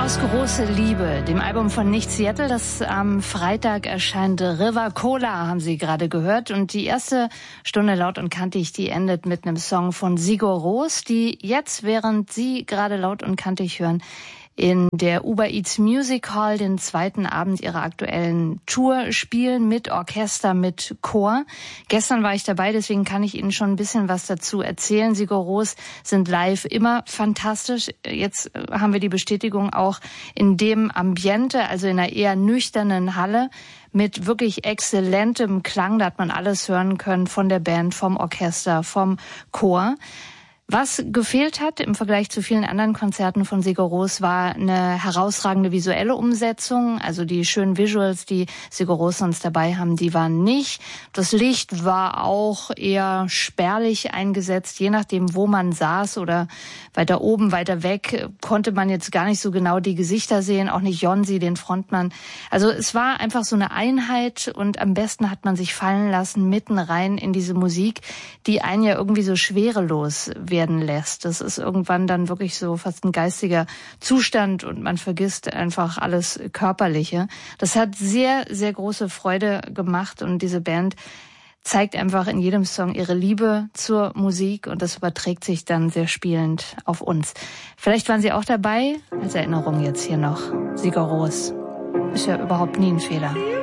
Aus große Liebe, dem Album von Nicht Seattle, das am Freitag erscheint. River Cola haben Sie gerade gehört. Und die erste Stunde Laut und Kantig, die endet mit einem Song von Sigur Rós, die jetzt, während Sie gerade Laut und Kantig hören, in der Uber Eats Music Hall den zweiten Abend ihrer aktuellen Tour spielen, mit Orchester, mit Chor. Gestern war ich dabei, deswegen kann ich Ihnen schon ein bisschen was dazu erzählen. Sigur Rós sind live immer fantastisch. Jetzt haben wir die Bestätigung auch in dem Ambiente, also in einer eher nüchternen Halle, mit wirklich exzellentem Klang. Da hat man alles hören können von der Band, vom Orchester, vom Chor. Was gefehlt hat im Vergleich zu vielen anderen Konzerten von Sigur Rós war eine herausragende visuelle Umsetzung. Also die schönen Visuals, die Sigur Rós sonst dabei haben, die waren nicht. Das Licht war auch eher spärlich eingesetzt, je nachdem, wo man saß oder weiter oben, weiter weg, konnte man jetzt gar nicht so genau die Gesichter sehen, auch nicht Jonsi, den Frontmann. Also es war einfach so eine Einheit und am besten hat man sich fallen lassen mitten rein in diese Musik, die einen ja irgendwie so schwerelos werden lässt. Das ist irgendwann dann wirklich so fast ein geistiger Zustand und man vergisst einfach alles Körperliche. Das hat sehr, sehr große Freude gemacht und diese Band zeigt einfach in jedem Song ihre Liebe zur Musik und das überträgt sich dann sehr spielend auf uns. Vielleicht waren Sie auch dabei. Als Erinnerung jetzt hier noch Sigur Rós. Ist ja überhaupt nie ein Fehler.